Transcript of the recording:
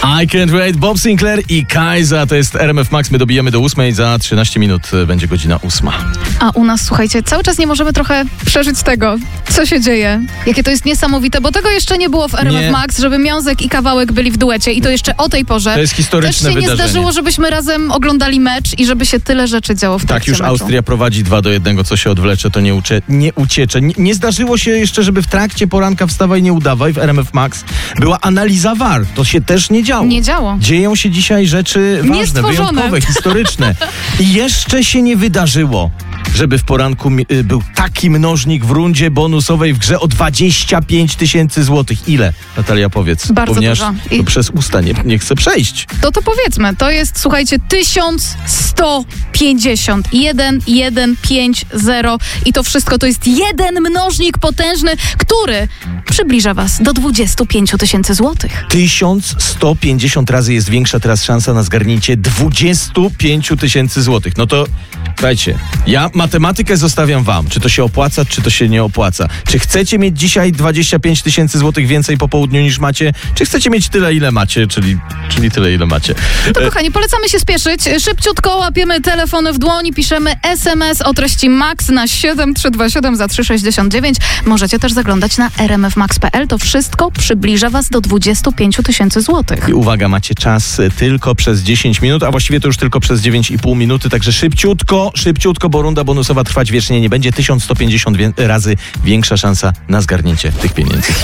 I Can't Wait, Bob Sinclair i Kajza, to jest RMF Max, my dobijamy do 8, za 13 minut będzie godzina 8. A u nas, słuchajcie, cały czas nie możemy trochę przeżyć tego, co się dzieje. Jakie to jest niesamowite, bo tego jeszcze nie było w RMF Max, żeby Miązek i Kawałek byli w duecie i to jeszcze o tej porze. To jest historyczne wydarzenie. Też się nie zdarzyło, żebyśmy razem oglądali mecz i żeby się tyle rzeczy działo w trakcie Tak, już meczu. Austria prowadzi 2-1, co się odwlecze, to nie uciecze. Nie zdarzyło się jeszcze, żeby w trakcie poranka wstawaj, nie udawaj w RMF Max była analiza VAR. To się też nie działo. Nie działo. Dzieją się dzisiaj rzeczy ważne, wyjątkowe, historyczne. I jeszcze się nie wydarzyło, żeby w poranku był taki mnożnik w rundzie bonusowej w grze o 25 000 złotych. Ile? Natalia, powiedz. Bardzo dużo. To przez usta nie chcę przejść. To powiedzmy, to jest, słuchajcie, 1150. 1150 i to wszystko to jest jeden mnożnik potężny, który przybliża was do 25 000 złotych. 1150 razy jest większa teraz szansa na zgarnięcie 25 000 złotych. No to, słuchajcie, ja matematykę zostawiam wam. Czy to się opłaca, czy to się nie opłaca. Czy chcecie mieć dzisiaj 25 000 złotych więcej po południu niż macie? Czy chcecie mieć tyle, ile macie? Czyli tyle, ile macie. To kochani, polecamy się spieszyć. Szybciutko łapiemy telefony w dłoni, piszemy SMS o treści MAX na 7327 za 369. Możecie też zaglądać na rmfmax.pl. To wszystko przybliża was do 25 000 złotych. I uwaga, macie czas tylko przez 10 minut, a właściwie to już tylko przez 9,5 minuty, także szybciutko, bo runda bonusowa trwać wiecznie nie będzie. 1150 razy większa szansa na zgarnięcie tych pieniędzy.